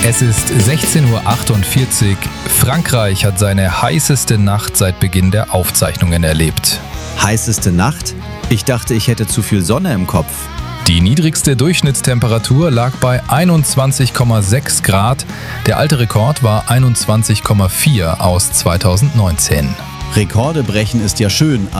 Es ist 16:48 Uhr. Frankreich hat seine heißeste Nacht seit Beginn der Aufzeichnungen erlebt. Heißeste Nacht? Ich dachte, ich hätte zu viel Sonne im Kopf. Die niedrigste Durchschnittstemperatur lag bei 21,6 Grad. Der alte Rekord war 21,4 aus 2019. Rekorde brechen ist ja schön,